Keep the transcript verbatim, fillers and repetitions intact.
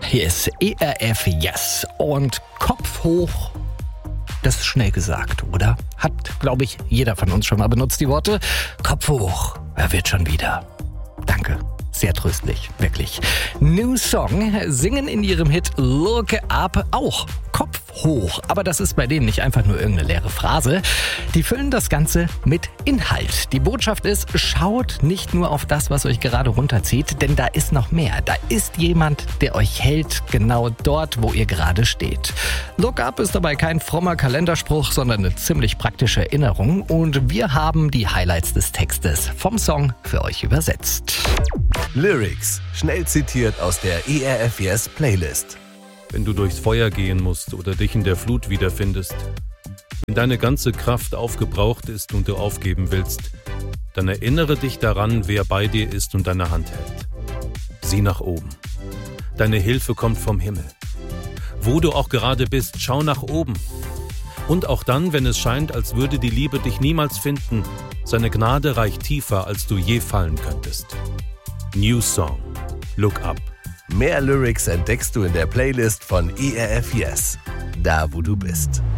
Hier ist E R F Yes und Kopf hoch. Das ist schnell gesagt, oder? Hat, glaube ich, jeder von uns schon mal benutzt, die Worte. Kopf hoch, er wird schon wieder. Danke. Sehr tröstlich, wirklich. New Song singen in ihrem Hit Look Up auch Kopf hoch. Aber das ist bei denen nicht einfach nur irgendeine leere Phrase. Die füllen das Ganze mit Inhalt. Die Botschaft ist, schaut nicht nur auf das, was euch gerade runterzieht, denn da ist noch mehr. Da ist jemand, der euch hält, genau dort, wo ihr gerade steht. Look Up ist dabei kein frommer Kalenderspruch, sondern eine ziemlich praktische Erinnerung. Und wir haben die Highlights des Textes vom Song für euch übersetzt. Lyrics, schnell zitiert aus der E R F Yes Playlist. Wenn du durchs Feuer gehen musst oder dich in der Flut wiederfindest, wenn deine ganze Kraft aufgebraucht ist und du aufgeben willst, dann erinnere dich daran, wer bei dir ist und deine Hand hält. Sieh nach oben. Deine Hilfe kommt vom Himmel. Wo du auch gerade bist, schau nach oben. Und auch dann, wenn es scheint, als würde die Liebe dich niemals finden, seine Gnade reicht tiefer, als du je fallen könntest. New Song, Look Up. Mehr Lyrics entdeckst du in der Playlist von E R F Yes, da wo du bist.